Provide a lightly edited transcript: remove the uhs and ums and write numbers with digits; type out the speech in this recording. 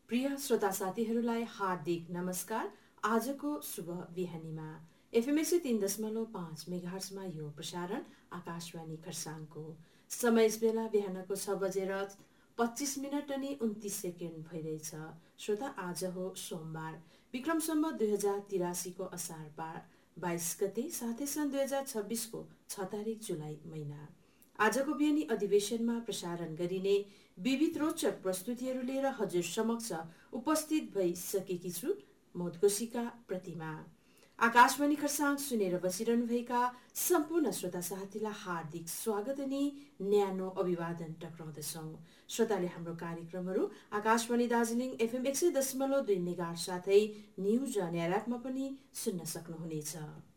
प्रिय श्रोता साथीहरूलाई हार्दिक नमस्कार। आजको शुभ बिहानीमा एफएम 103.5 मेगाहर्जमा यो प्रसारण आकाशवाणी खरसाङको समय यस बेला बिहानको 6:25 अनि 29 सेकेन्ड भइरहेछ। श्रोता, आज हो सोमबार, विक्रम सम्वत 2083 को असार 22 गते, साथै सन् 2026 को 6 तारिक जुलाई महिना। आजको बिहानी अधिवेशनमा प्रसारण गरिने विविध रोचक प्रस्तुतिहरू लिएर हजुर समक्ष उपस्थित भइसकेकी छु। मौदकोशीका प्रतिमा। आकाशवाणी खरसाङ सुनेर बसिरहनुभएका सम्पूर्ण श्रोता साथीलाई हार्दिक स्वागत अनि न्यानो अभिवादन टक्राउँदछौँ। श्रोताले हाम्रो कार्यक्रमहरू आकाशवाणी दार्जिलिङ एफएम 100.2 मेगाहर्ज साथै न्युज अनि एपमा पनि सुन्न सक्नुहुनेछ।